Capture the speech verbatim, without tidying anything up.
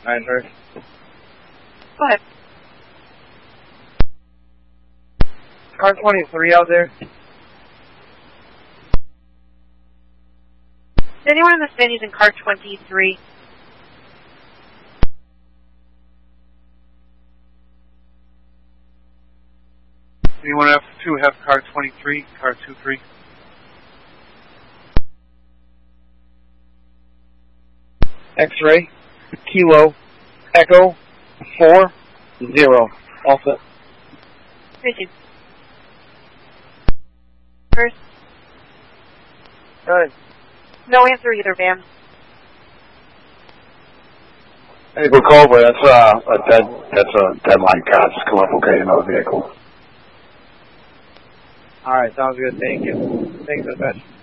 nine first. Go ahead. Car twenty-three out there. Is anyone in the stand using car twenty-three? Anyone have to have car twenty-three, car two three? X-ray, Kilo, Echo, four, zero. All set. Received. First. Good. No answer either, Van. Hey, Bukova, that's uh, a dead, that's a deadline car. Just come up, okay, another vehicle. All right, sounds good. Thank you. Thanks for the fetch.